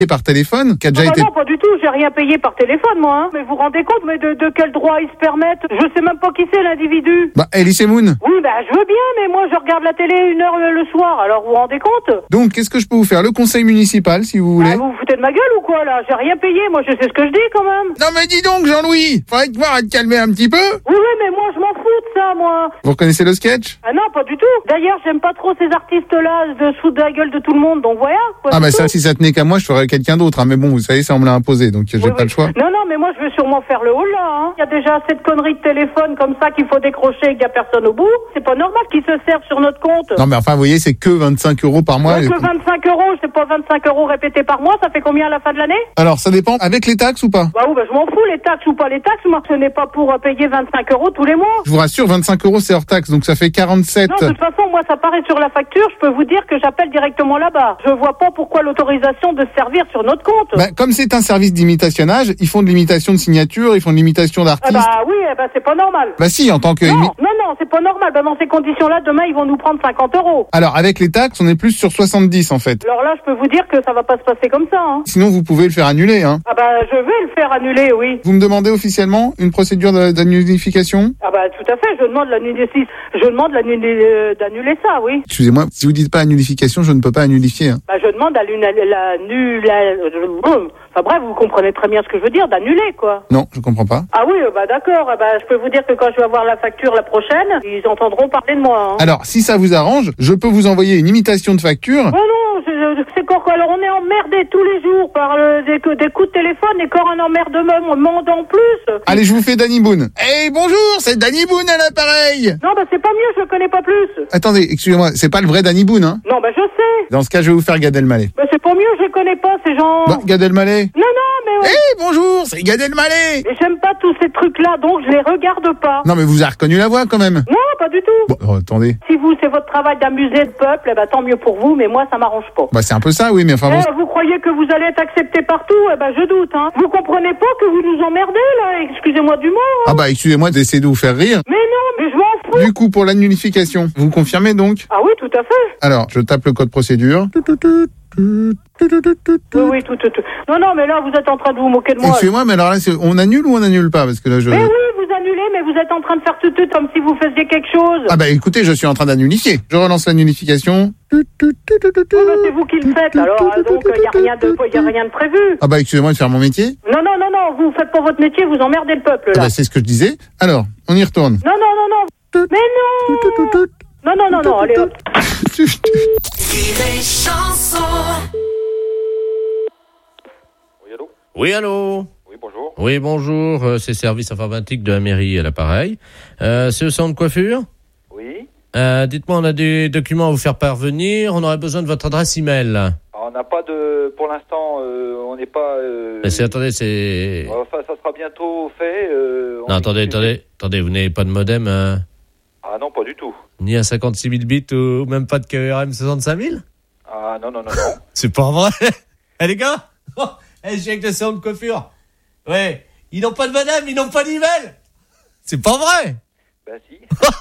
par téléphone, qui a déjà été... Non, pas du tout, j'ai rien payé par téléphone, moi. Hein. Mais vous vous rendez compte, mais de quel droit ils se permettent? Je sais même pas qui c'est l'individu. Bah, Elise Moon. Oui, je veux bien, mais moi je regarde la télé 1 heure le soir, alors vous vous rendez compte? Donc, qu'est-ce que je peux vous faire? Le conseil municipal, si vous voulez. Vous vous foutez de ma gueule ou quoi, là? J'ai rien payé, moi je sais ce que je dis, quand même. Non, mais dis donc, Jean-Louis, faudrait te voir à te calmer un petit peu. Oui, mais moi je m'en fous de ça, moi. Vous reconnaissez le sketch? Ah non, pas du tout. D'ailleurs, j'aime pas trop ces artistes-là de se foutre de la gueule de tout le monde, donc voilà. Ah bah ça, si ça tenait qu'à moi, je ferais quelqu'un d'autre. Hein. Mais bon, vous savez, ça on me l'a imposé, donc j'ai pas le choix. Non, mais moi je vais sûrement faire le haut là. Hein. Il y a déjà assez de conneries de téléphone comme ça qu'il faut décrocher et qu'il n'y a personne au bout. C'est pas normal qu'ils se servent sur notre compte. Non mais enfin, vous voyez, c'est que 25 € par mois. Que 25 €, c'est pas 25 € répétés par mois, ça fait combien à la fin de l'année? Alors, ça dépend. Avec les taxes ou pas? Je m'en fous, les taxes ou pas les taxes. Moi, ce n'est pas pour payer 25 € tous les mois. Je vous rassure, 25 € c'est hors taxe, donc ça fait 47. Non, de toute façon, moi, ça paraît sur la facture. Je peux vous dire que j'appelle directement là-bas. Je vois pas pourquoi l'autorisation de se servir sur notre compte. Comme c'est un service d'imitationnage, ils font de l'imitation de signature, ils font de l'imitation d'artistes. Oui, c'est pas normal. Si, en tant que... Non, c'est pas normal. Dans ces conditions-là, demain, ils vont nous prendre 50 €. Alors, avec les taxes, on est plus sur 70, en fait. Alors là, je peux vous dire que ça va pas se passer comme ça, hein. Sinon, vous pouvez le faire annuler, hein. Je vais le faire annuler, oui. Vous me demandez officiellement une procédure d'annulification? Tout à fait. Je demande d'annuler ça, oui. Excusez-moi, si vous dites pas annulification, je ne peux pas annulifier, hein. Je demande bref, vous comprenez très bien ce que je veux dire, d'annuler, quoi. Non, je comprends pas. Ah oui, d'accord. Je peux vous dire que quand je vais avoir la facture la prochaine, ils entendront parler de moi, hein. Alors, si ça vous arrange, je peux vous envoyer une imitation de facture. Non, c'est quoi? Alors, on est emmerdés tous les jours par des coups de téléphone et encore un emmerdement en plus. Allez, je vous fais Danny Boone. Bonjour, c'est Danny Boone à l'appareil. Non, c'est pas mieux, je le connais pas plus. Attendez, excusez-moi, c'est pas le vrai Danny Boone, hein? Non, je sais. Dans ce cas, je vais vous faire Gad Elmaleh. C'est pas mieux, je le connais pas, ces gens. Gad Elmaleh. Non, mais... bonjour, c'est Gad Elmaleh. Mais j'aime pas tous ces trucs-là, donc je les regarde pas. Non, mais vous avez reconnu la voix, quand même. Non, pas du tout. Attendez. Si c'est votre travail d'amuser le peuple, tant mieux pour vous, mais moi, ça m'arrange pas. C'est un peu ça, oui, mais enfin bon... Vous croyez que vous allez être accepté partout? Je doute, hein. Vous comprenez pas que vous nous emmerdez, là? Excusez-moi du mot, hein. Excusez-moi d'essayer de vous faire rire. Mais non, mais je m'en fous. Du coup, pour l'annulification, vous confirmez donc? Ah oui, tout à fait. Alors, je tape le code procédure. Oui, tout. Non, mais là, vous êtes en train de vous moquer de moi. Excusez-moi, mais alors là, on annule ou on annule pas? Parce que là, Mais oui, vous annulez, mais vous êtes en train de faire tout comme si vous faisiez quelque chose. Écoutez, je suis en train d'annulifier. Je relance l'annulification. C'est vous qui le faites, alors, donc, il n'y a rien de prévu. Excusez-moi de faire mon métier. Non, vous faites pas votre métier, vous emmerdez le peuple, là. C'est ce que je disais. Alors, on y retourne. Non. Mais non. Non, allez, hop. Oui, allô? Oui, bonjour. Oui, bonjour. C'est service informatique de la mairie à l'appareil. C'est le salon de coiffure? Oui. Dites-moi, on a des documents à vous faire parvenir. On aurait besoin de votre adresse email. Alors, on n'a pas de... Pour l'instant, on n'est pas... Attendez, c'est... Enfin, ça sera bientôt fait. Non, attendez, vous n'avez pas de modem Ah non, pas du tout. Ni à 56 000 bits ou même pas de KRM 65 000? Ah non. C'est pas vrai. Les gars, je suis avec le salon de coiffure. Ouais, ils n'ont pas de modem, ils n'ont pas d'email. C'est pas vrai. Si.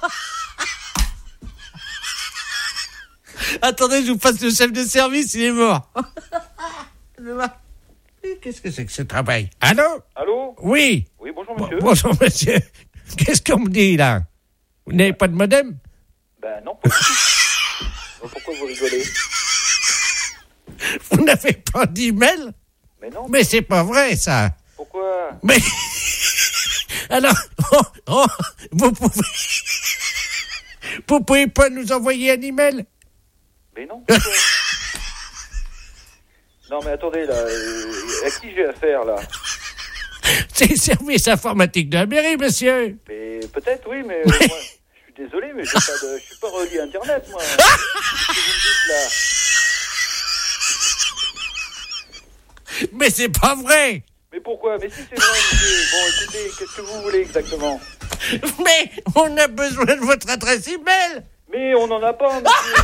Attendez, je vous passe le chef de service, il est mort. Qu'est-ce que c'est que ce travail? Allô? Oui. Oui, bonjour monsieur. Bonjour monsieur. Qu'est-ce qu'on me dit là? Vous n'avez pas de modem? Non, pas du tout. Pourquoi vous rigolez? Vous n'avez pas d'email? Mais non. Mais c'est pas vrai ça. Pourquoi? Mais alors, vous pouvez pas nous envoyer un email? Mais non. Pourquoi? Non mais attendez là, à qui j'ai affaire là? C'est le service informatique de la mairie, monsieur. Mais peut-être oui, mais moi, je suis désolé, mais je suis pas relié à Internet moi. Qu'est-ce que vous me dites là? Mais c'est pas vrai. Mais pourquoi? Mais si c'est vrai, monsieur. Bon, écoutez, qu'est-ce que vous voulez exactement? Mais on a besoin de votre adresse email. Mais on n'en a pas, monsieur.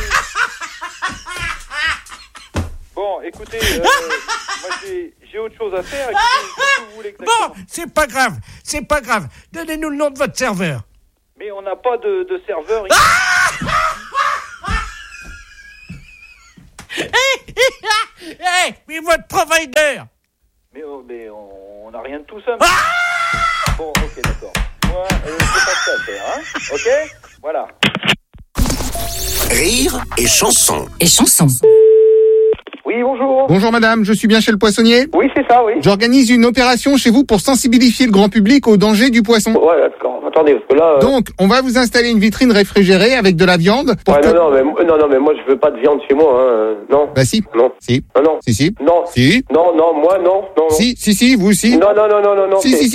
Bon, écoutez, moi j'ai autre chose à faire. Écoutez, qu'est-ce que vous voulez exactement? Bon, c'est pas grave. Donnez-nous le nom de votre serveur. Mais on n'a pas de serveur ici. Hey, mais votre provider. Mais on n'a rien de tout ça. Bon, ok, d'accord. Moi, c'est pas ça à faire, hein. Ok. Voilà. Rire et chanson. Oui, bonjour. Bonjour madame, je suis bien chez le poissonnier. Oui, c'est ça, oui. J'organise une opération chez vous pour sensibiliser le grand public au danger du poisson. Ouais, d'accord. Attendez, parce que là... Donc, on va vous installer une vitrine réfrigérée avec de la viande pour Ouais, que... non, mais moi, je veux pas de viande chez moi, hein. Non. Bah si. Non. Si. Non. Si. Non. Si. Non, moi, non. Si, vous aussi. Non. Si. Non.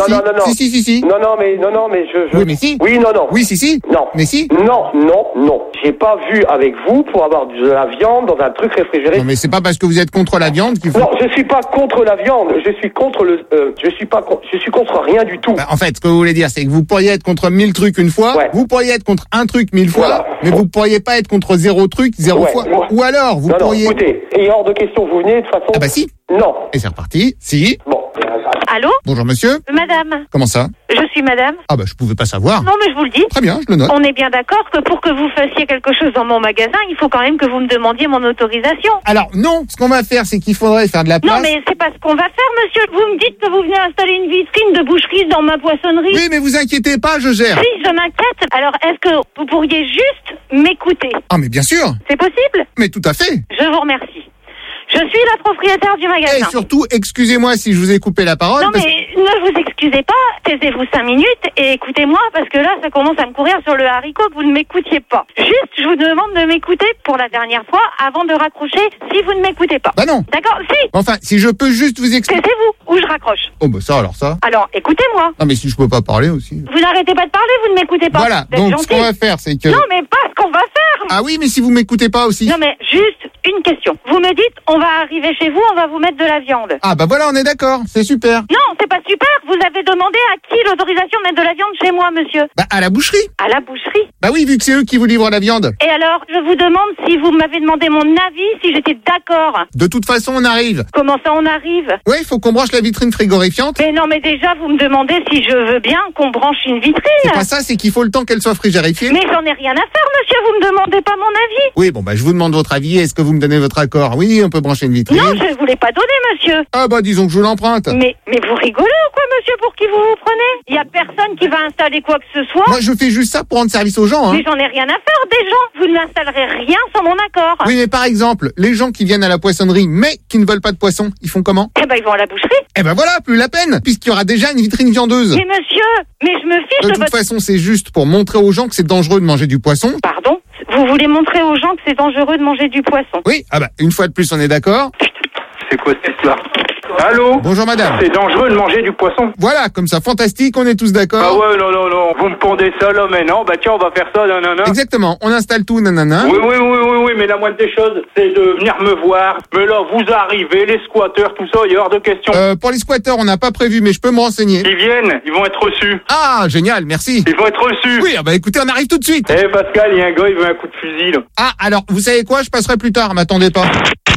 Si. Non, mais je... Oui, mais si. Oui, non. Oui, si. Non. Mais si. Non. J'ai pas vu avec vous pour avoir de la viande dans un truc réfrigéré. Non, mais c'est pas parce que vous êtes contre la viande qu'il faut... Non, je suis pas contre la viande. Je suis contre je suis contre rien du tout. Bah, en fait, ce que vous voulez dire, c'est que vous pourriez être contre 1000 trucs une fois, Ouais. vous pourriez être contre un truc 1000 fois, Voilà. mais vous pourriez pas être contre 0 truc 0 Ouais, fois. ouais. Ou alors, vous Non, pourriez... écoutez, et hors de question, vous venez de toute façon. Ah bah si. Non. Et c'est reparti. Si. Bon. Allô? Bonjour monsieur. Madame? Comment ça? Je suis madame. Ah bah je pouvais pas savoir. Non, mais je vous le dis. Très bien, je le note. On est bien d'accord que pour que vous fassiez quelque chose dans mon magasin, il faut quand même que vous me demandiez mon autorisation. Alors non, ce qu'on va faire, c'est qu'il faudrait faire de la place. Non, mais c'est pas ce qu'on va faire, monsieur. Vous me dites que vous venez installer une vitrine de boucherie dans ma poissonnerie. Oui, mais vous inquiétez pas, je gère. Si, je m'inquiète. Alors, est-ce que vous pourriez juste m'écouter? Ah mais bien sûr. C'est possible? Mais tout à fait. Je vous remercie. Je suis la propriétaire du Et magasin. surtout, excusez-moi si je vous ai coupé la parole. Non, parce- mais ne vous excusez pas, taisez-vous 5 minutes et écoutez-moi parce que là, ça commence à me courir sur le haricot que vous ne m'écoutiez pas. Juste, je vous demande de m'écouter pour la dernière fois avant de raccrocher si vous ne m'écoutez pas. Bah non. D'accord? Si, Enfin, si je peux juste vous expliquer. taisez-vous ou je raccroche. Oh bah ça alors ça. Alors, écoutez-moi. Non mais si je peux pas parler aussi. Vous n'arrêtez pas de parler, vous ne m'écoutez pas. Voilà, Vous êtes donc ce gentil. qu'on va faire, c'est que... Non, mais pas ce qu'on va faire. Ah oui, mais si vous m'écoutez pas aussi. Non, mais juste une question. Vous me dites, on va arriver chez vous, on va vous mettre de la viande. Ah bah voilà, on est d'accord, c'est super. Non, c'est pas super. Vous avez demandé à qui l'autorisation de mettre de la viande chez moi, monsieur? Bah à la boucherie. À la boucherie. Bah oui, vu que c'est eux qui vous livrent la viande. Et alors, je vous demande si vous m'avez demandé mon avis, si j'étais d'accord. De toute façon, on arrive. Comment ça, on arrive? Ouais, il faut qu'on branche la vitrine frigorifiante. Mais non, mais déjà, vous me demandez si je veux bien qu'on branche une C'est vitrine. pas ça, c'est qu'il faut le temps qu'elle soit frigorifiée. Mais j'en ai rien à faire, monsieur, vous me demandez pas mon avis. Oui, bon bah je vous demande votre avis, est-ce que vous me donnez votre accord? Oui, on peut brancher une vitrine. Non, je ne vous l'ai pas donné, monsieur. Ah bah disons que je vous l'emprunte. Mais vous rigolez ou quoi, monsieur, pour qui vous vous prenez? Il y a personne qui va installer quoi que ce soit. Moi je fais juste ça pour rendre service aux gens, hein. Mais j'en ai rien à faire des gens. Vous ne m'installerez rien sans mon accord. Oui, mais par exemple, les gens qui viennent à la poissonnerie mais qui ne veulent pas de poisson, ils font comment? Eh ben, ils vont à la boucherie. Eh ben voilà, plus la peine, puisqu'il y aura déjà une vitrine viandeuse. Mais monsieur, mais je me fiche De de toute votre... façon, c'est juste pour montrer aux gens que c'est dangereux de manger du poisson. Pardon? Vous voulez montrer aux gens que c'est dangereux de manger du poisson? Oui, ah bah une fois de plus, on est d'accord. C'est quoi cette histoire? Allô? Bonjour madame. C'est dangereux de manger du poisson? Voilà, comme ça, fantastique, on est tous Ah d'accord. ouais, non. Vous me pondez ça là, mais non, bah tiens, on va faire ça, nanana. Exactement, on installe tout, nanana. Oui, mais la moindre des choses, c'est de venir me voir. Mais là, vous arrivez, les squatteurs, tout ça, il y a hors de question. Pour les squatteurs, on n'a pas prévu, mais je peux me renseigner. Ils viennent, ils vont être reçus. Ah, génial, merci. Ils vont être reçus. Oui, ah bah écoutez, on arrive tout de suite. Eh Pascal, il y a un gars, il veut un coup de fusil, là. Ah, alors, vous savez quoi, je passerai plus tard, m'attendez pas.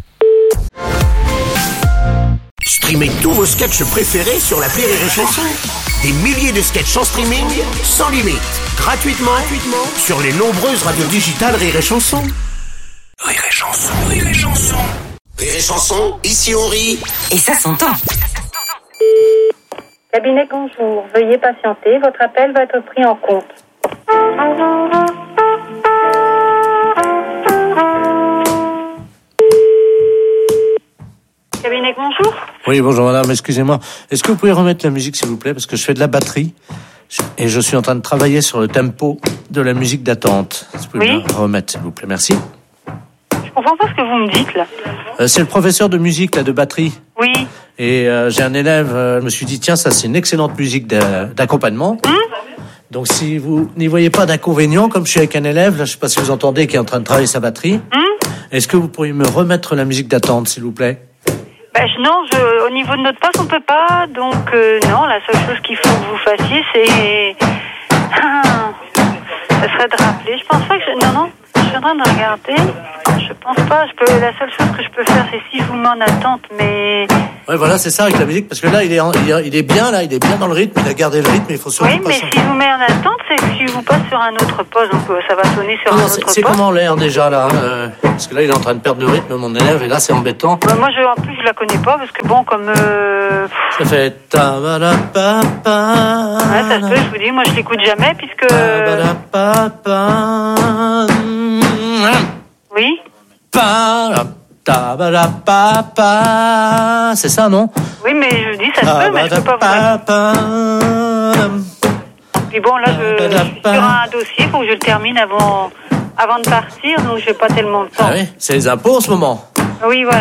Streamez tous vos sketchs préférés sur l'appli Rire et Chanson. Des milliers de sketchs en streaming, sans limite, gratuitement sur les nombreuses radios digitales Rire et Chanson. Rire et Chanson. Rire et Chanson, ici on rit. Et ça s'entend. Cabinet, bonjour. Veuillez patienter. Votre appel va être pris en compte. Cabinet, bonjour. Oui, bonjour madame, excusez-moi. Est-ce que vous pouvez remettre la musique s'il vous plaît? Parce que je fais de la batterie et je suis en train de travailler sur le tempo de la musique d'attente. Est-ce que vous pouvez Oui. me remettre s'il vous plaît? Merci. Je comprends pas ce que vous me dites, là. C'est le professeur de musique là, de batterie. Oui. Et j'ai un élève, je me suis dit, tiens, ça c'est une excellente musique d'accompagnement. Donc si vous n'y voyez pas d'inconvénient, comme je suis avec un élève, là, je sais pas si vous entendez, qui est en train de travailler sa batterie, est-ce que vous pourriez me remettre la musique d'attente, s'il vous plaît? Au niveau de notre poste, on peut pas. Donc, non, la seule chose qu'il faut que vous fassiez, c'est... ça serait de rappeler. Je pense pas que... Non, je suis en train de regarder. Je pense pas. La seule chose que je peux faire, c'est si je vous mets en attente, mais... Ouais, voilà, c'est ça avec la musique, parce que là, il est bien, là, il est bien dans le rythme, il a gardé le rythme, il faut surtout Oui, pas mais si vous met en attente, c'est que si je vous passe sur un autre poste, donc ça va sonner sur un autre poste. C'est comment l'air déjà, là parce que là, il est en train de perdre le rythme, mon élève, et là, c'est embêtant. Moi, en plus, je la connais pas, parce que bon, comme... Ça fait... Ouais, ça se peut, je vous dis, moi, je l'écoute jamais, puisque... Oui. C'est ça, non? Oui, mais je dis, ça se peut, mais je peux pas vous... Puis bon, là, je suis sur un dossier, il faut que je le termine avant de partir, donc j'ai pas tellement de temps. Ah oui, c'est les impôts en ce moment. Oui, voilà.